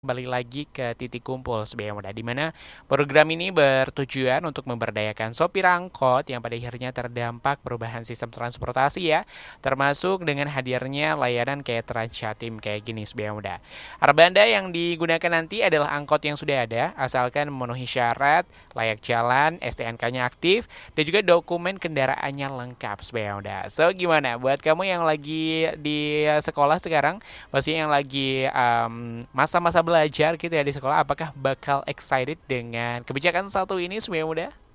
Kembali lagi ke Titik Kumpul Sebaya Muda, di mana program ini bertujuan untuk memberdayakan sopir angkot yang pada akhirnya terdampak perubahan sistem transportasi ya, termasuk dengan hadirnya layanan kayak Transjatim kayak gini Sebaya Muda. Arbanda yang digunakan nanti adalah angkot yang sudah ada, asalkan memenuhi syarat, layak jalan, STNK-nya aktif, dan juga dokumen kendaraannya lengkap Sebaya Muda. So gimana buat kamu yang lagi di sekolah sekarang? Maksudnya yang lagi masa-masa belajar gitu ya di sekolah, apakah bakal excited dengan kebijakan satu ini semuanya muda?